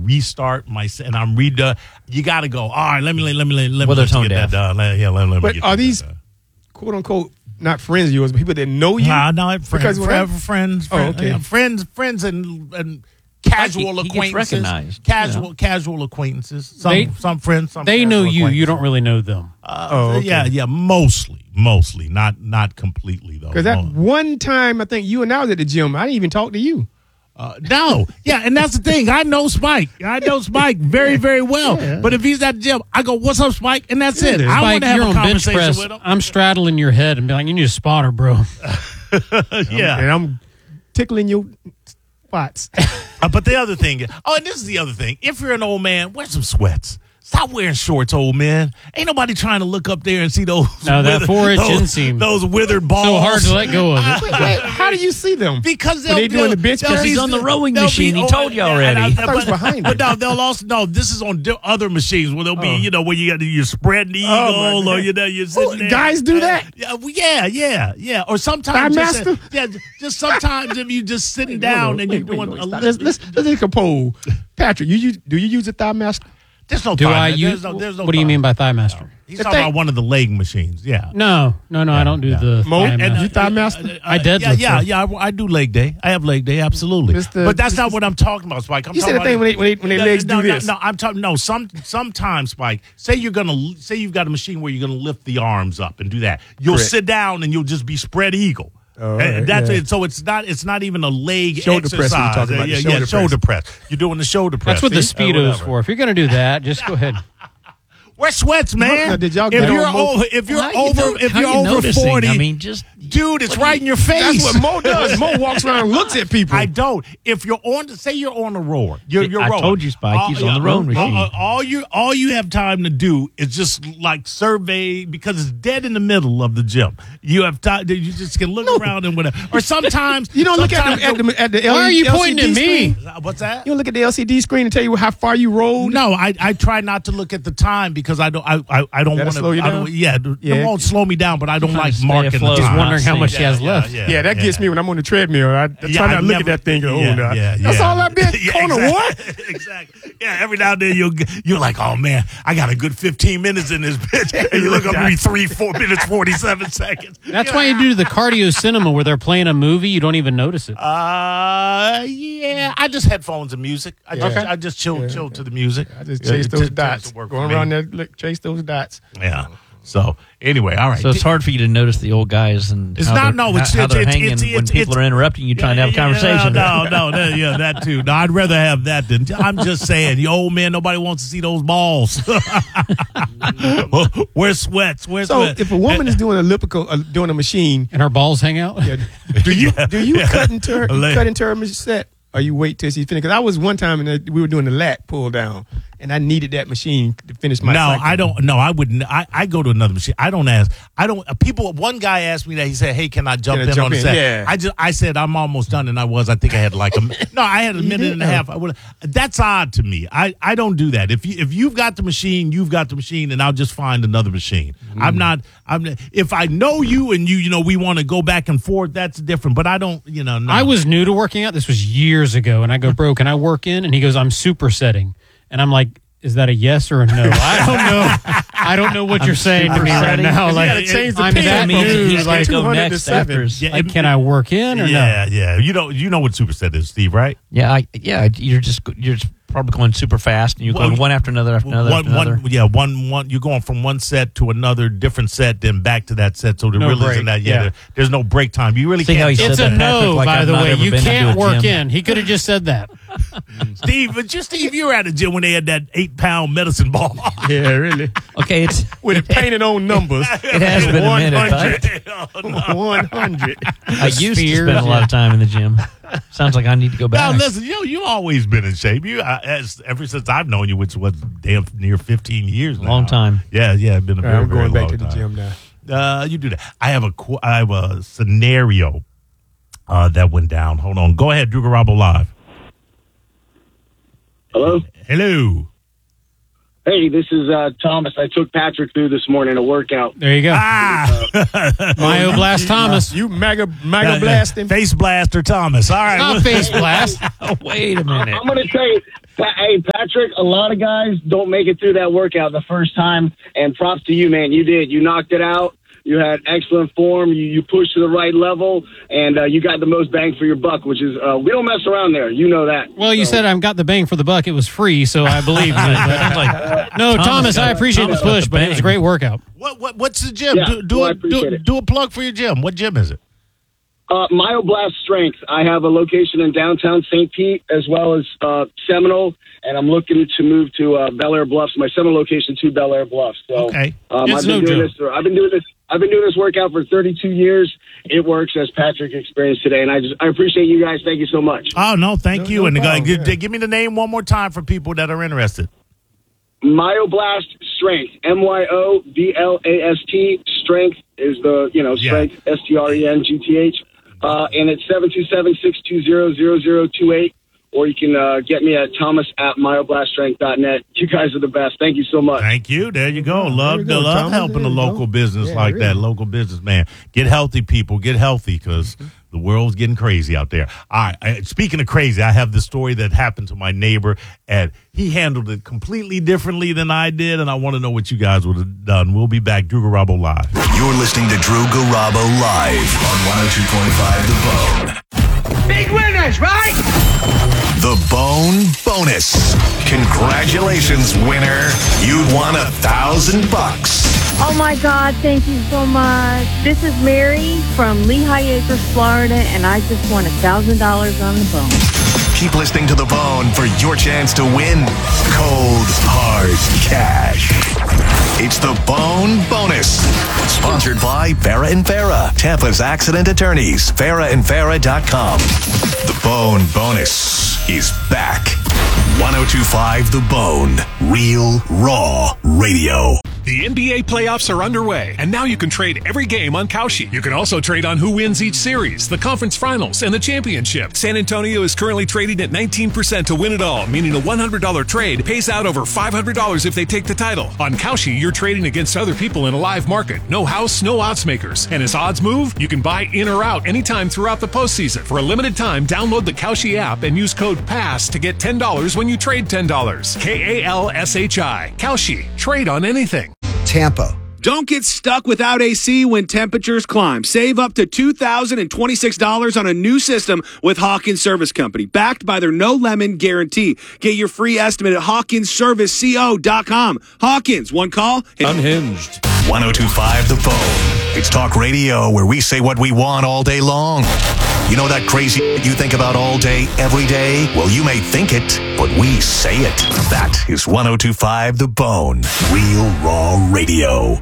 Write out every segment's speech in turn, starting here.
restart and I'm redone. You got to go. All right, let me Well, they're tone get that deaf. done. Let me But get are that these done. quote unquote not friends of yours, but people that know you? No, Because friends. Oh, okay. Friends and casual He gets acquaintances. recognized, casual acquaintances. Some friends. Some They know casual you. You acquaintances. don't really know them. Okay. Yeah. Mostly, not completely though. Because that one time I think you and I was at the gym, I didn't even talk to you. No, yeah, and that's the thing. I know Spike very, very well. Yeah. But if he's at the gym, I go, "What's up, Spike?" And that's it. I want Spike, to have you're a on bench conversation press. with him. I'm straddling your head and be like, "You need a spotter, bro." Yeah, And I'm tickling your spots. but the other thing, and this is the other thing. If you're an old man, wear some sweats. Stop wearing shorts, old man. Ain't nobody trying to look up there and see those. No, that 4-inch inseam. Those withered balls. So hard to let go of it. Wait, how do you see them? Because When they doing the bench press? He's on the rowing machine. He told you already. I thought it was behind But it. no, they'll also this is on other machines where they'll be, where you're spreading the Oh, eagle my or God. you're sitting there. Guys do that? Yeah. Or sometimes Thigh master? just sometimes if you just sitting down and you're doing Let's take a poll. Patrick, do you use a thigh master? there's no Do thigh, I there's use? no What do you thigh. mean by thigh master? He's The talking thing- about one of the leg machines. Yeah. No, I don't do the Mo, thigh and master. you thigh master? I deadlift. Yeah. I do leg day. I have leg day, absolutely. Mr. But that's not what I'm talking about, Spike. I'm You talking said the thing about when their legs do this. No, I'm talking. No, sometimes, Spike. Say you've got a machine where you're gonna lift the arms up and do that. You'll Correct. sit down and you'll just be spread eagle. Oh, And right, that's yeah. it. So it's not even a leg Shoulder press exercise. you're talking about, the Yeah, shoulder shoulder press. You're doing the shoulder press. That's what the see? Speedo's Whatever. for. If you're going to do that, just go ahead. Wear sweats, man. Now, did y'all if get you're on Mo? over, if you're How you over, know- if how you're you over noticing? 40, I mean, just dude, it's right in your face. That's what Mo does. Mo walks around and looks at people. I don't. If you're on, say you're on a rower, you're I rowing. told you, Spike, he's on the rowing machine. All you have time to do is just like survey because it's dead in the middle of the gym. You have time. You just can look around and whatever. Or sometimes You don't look at sometimes the LED. Why are you pointing at me? Screen? What's that? You don't look at the LCD screen and tell you how far you rolled. No, I try not to look at the time because I don't That'll want slow you to. down? It Yeah. won't slow me down, but I don't Trying like to stay marking the afloat. time. Just wondering how much he has Yeah, left. Yeah, that gets me when I'm on the treadmill. I try not to look at that thing. And go, that's all I've been. Corner exactly. what? Exactly. Yeah, every now and then you're like, oh man, I got a good 15 minutes in this bitch, and you look up every 4 minutes 47 seconds. That's why you do the cardio cinema where they're playing a movie. You don't even notice it. Yeah, I just headphones and music. I just chill to the music. I just chase those It tends dots. to work Going for me. around there, look, chase those dots. Yeah. So anyway, all right. So it's hard for you to notice the old guys and It's how not- they're, no, it's- how they're it's- hanging it's- when people are interrupting you trying to have a conversation. No, that too. No, I'd rather have that than I'm just saying, you old man, nobody wants to see those balls. Wear sweats. Wear So sweats. if a woman is doing elliptical, doing a machine, And her balls hang out. do you cut into her Leg. cut into her set, or you wait till she's finished? Because I was one time and we were doing the lat pull down, and I needed that machine to finish my. No, cycle. I don't. No, I wouldn't. I go to another machine. I don't ask. I don't. People. One guy asked me that. He said, "Hey, can I jump Can I in jump on the in? set?" Yeah. I said I'm almost done, and I was. I think I had like a. No, I had a minute and a half. I would. That's odd to me. I don't do that. If you've got the machine, you've got the machine, and I'll just find another machine. I'm not. If I know you and you we want to go back and forth. That's different. But I don't. No. I was new to working out. This was years ago. And I go, bro, can I work in? And he goes, I'm supersetting. And I'm like, is that a yes or a no? I don't know. I don't know what you're saying to me right supersetting? now. You Like, gotta change the I'm pin. that That means new. he's Like, going to go 200 to next 7. after. Yeah, like, can I work in or no? Yeah. You know what superset is, Steve, right? Yeah, you're just probably going super fast, and you're going one after another after another after another. One. You're going from one set to another different set, then back to that set. So there No really break, isn't that. yeah. There's no break time. You really See how can't. he It's said a that, Patrick, no, like by I've the not way. ever You been to can't a work gym. in. He could have just said that. Steve, you were at a gym when they had that 8-pound medicine ball. Yeah, really. Okay, With it painted on numbers. it has been a minute, but 100. I used to Spears, spend a lot of time in the gym. Sounds like I need to go Now back. listen, you always been in shape. Ever since I've known you, which was damn near 15 years now. Long time. Yeah, been a very, I'm very going back long to the time. gym now. You do that. I have a scenario that went down. Hold on. Go ahead, Drew Garabo Live. Hello? Hello. Hey, this is Thomas. I took Patrick through this morning a workout. There you go. Myoblast Thomas. You MAGA blasting. Face Blaster Thomas. All right. Not face blast. Wait a minute. I'm going to tell you, Hey, Patrick, a lot of guys don't make it through that workout the first time, and props to you, man. You did. You knocked it out. You had excellent form. You pushed to the right level, and you got the most bang for your buck, which is we don't mess around there. You know that. Well, you said I got the bang for the buck. It was free, so I believe you. No, Thomas, I appreciate the push, but it was a great workout. What's the gym? Yeah, Do a plug for your gym. What gym is it? Myoblast Strength. I have a location in downtown St. Pete as well as Seminole, and I'm looking to move to Bel Air Bluffs. My Seminole location to Bel Air Bluffs. So, okay. I've been doing this workout for 32 years. It works, as Patrick experienced today, and I appreciate you guys. Thank you so much. Oh no, thank you. And problem, give me the name one more time for people that are interested. Myoblast Strength. MYOBLAST. Strength is the strength. STRENGTH. And it's 727-620-0028. Or you can get me at thomas@myoblaststrength.net. You guys are the best. Thank you so much. Thank you. There you go. Love Thomas. helping a local business like that. Local businessman. Get healthy, people. Get healthy, because the world's getting crazy out there. All right. Speaking of crazy, I have this story that happened to my neighbor, and he handled it completely differently than I did, and I want to know what you guys would have done. We'll be back. Drew Garabo Live. You're listening to Drew Garabo Live on 102.5 The Bone. Big winners, right? The Bone Bonus. Congratulations, winner. You'd won $1,000. Oh my God, thank you so much. This is Mary from Lehigh Acres, Florida, and I just won $1,000 on the Bone. Keep listening to The Bone for your chance to win cold, hard cash. It's The Bone Bonus. Sponsored by Farah and Farah, Tampa's accident attorneys. FarahandFarah.com. The Bone Bonus is back. 102.5 The Bone. Real, raw radio. The NBA playoffs are underway, and now you can trade every game on Kalshi. You can also trade on who wins each series, the conference finals, and the championship. San Antonio is currently trading at 19% to win it all, meaning a $100 trade pays out over $500 if they take the title. On Kalshi, you're trading against other people in a live market. No house, no odds makers. And as odds move, you can buy in or out anytime throughout the postseason. For a limited time, download the Kalshi app and use code PASS to get $10 when you trade $10. KALSHI. Kalshi. Trade on anything. Tampa. Don't get stuck without AC when temperatures climb. Save up to $2,026 on a new system with Hawkins Service Company, backed by their no lemon guarantee. Get your free estimate at HawkinsServiceCO.com. Hawkins, one call. Unhinged. 102.5 The Bone. It's talk radio where we say what we want all day long. You know that crazy you think about all day, every day? Well, you may think it, but we say it. That is 102.5 The Bone. Real, raw radio.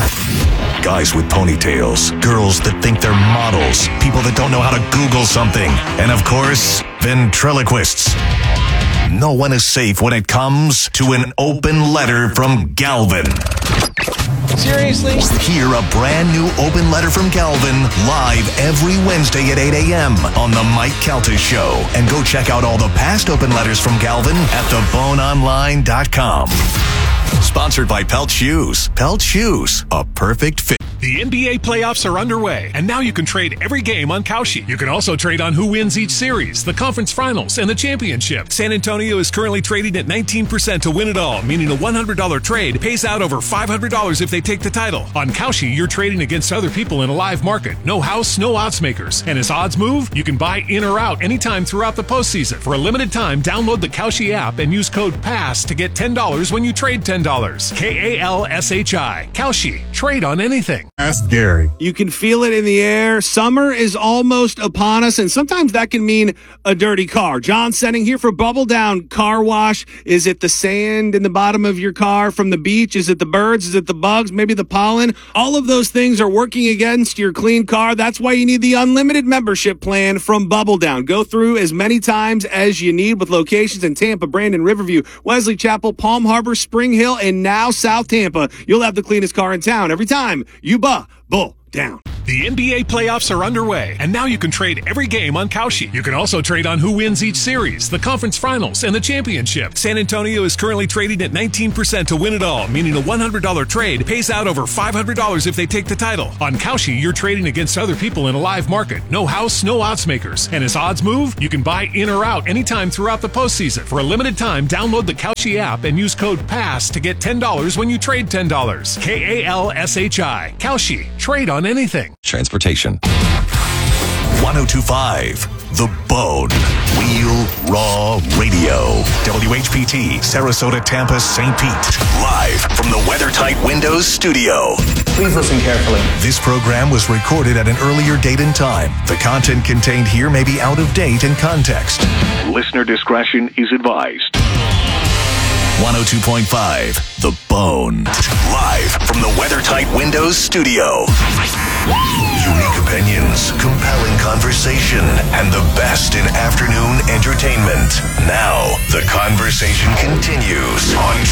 Guys with ponytails, girls that think they're models, people that don't know how to Google something, and of course, ventriloquists. No one is safe when it comes to an open letter from Galvin. Seriously? Hear a brand new open letter from Galvin live every Wednesday at 8 a.m. on The Mike Calta Show. And go check out all the past open letters from Galvin at theboneonline.com. Sponsored by Pelt Shoes. Pelt Shoes, a perfect fit. The NBA playoffs are underway, and now you can trade every game on Kalshi. You can also trade on who wins each series, the conference finals, and the championship. San Antonio is currently trading at 19% to win it all, meaning a $100 trade pays out over $500 if they take the title. On Kalshi, you're trading against other people in a live market. No house, no odds makers. And as odds move, you can buy in or out anytime throughout the postseason. For a limited time, download the Kalshi app and use code PASS to get $10 when you trade $10. KALSHI. Kalshi. Trade on anything. Ask Gary. You can feel it in the air. Summer is almost upon us, and sometimes that can mean a dirty car. John Senning here for Bubble Down Car Wash. Is it the sand in the bottom of your car from the beach? Is it the birds? Is it the bugs? Maybe the pollen? All of those things are working against your clean car. That's why you need the unlimited membership plan from Bubble Down. Go through as many times as you need with locations in Tampa, Brandon, Riverview, Wesley Chapel, Palm Harbor, Spring Hill, and now South Tampa. You'll have the cleanest car in town every time you Bull Down. The NBA playoffs are underway, and now you can trade every game on Kalshi. You can also trade on who wins each series, the conference finals, and the championship. San Antonio is currently trading at 19% to win it all, meaning a $100 trade pays out over $500 if they take the title. On Kalshi, you're trading against other people in a live market. No house, no odds makers. And as odds move, you can buy in or out anytime throughout the postseason. For a limited time, download the Kalshi app and use code PASS to get $10 when you trade $10. KALSHI. Kalshi. Trade on anything. Transportation. 1025 The Bone. Real Raw Radio. WHPT, Sarasota, Tampa, St. Pete. Live from the WeatherTight Windows studio. Please listen carefully. This program was recorded at an earlier date and time. The content contained here may be out of date in context. Listener discretion is advised. 102.5 The Bone. Live from the WeatherTight Windows studio. Unique opinions, compelling conversation, and the best in afternoon entertainment. Now, the conversation continues on